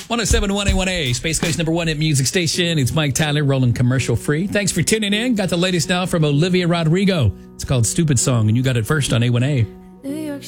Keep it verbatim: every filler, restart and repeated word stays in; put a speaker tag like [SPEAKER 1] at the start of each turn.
[SPEAKER 1] one oh seven point one A one A, Space Coast number one at Music Station. It's Mike Tyler, rolling commercial free. Thanks for tuning in. Got the latest now from Olivia Rodrigo. It's called Stupid Song, and you got it first on A one A.